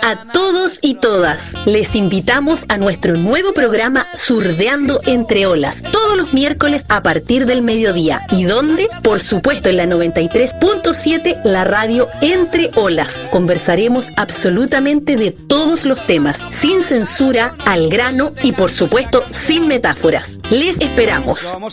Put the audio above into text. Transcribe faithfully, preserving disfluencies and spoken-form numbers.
A todos y todas, les invitamos a nuestro nuevo programa Surdeando Entre Olas, todos los miércoles a partir del mediodía. ¿Y dónde? Por supuesto en la noventa y tres punto siete, la radio Entre Olas. Conversaremos absolutamente de todos los temas, sin censura, al grano y por supuesto sin metáforas. Les esperamos.